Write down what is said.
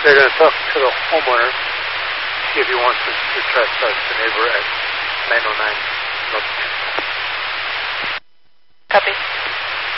They're going to talk to the homeowner, see if he wants to trespass the neighbor at 909 North. Copy.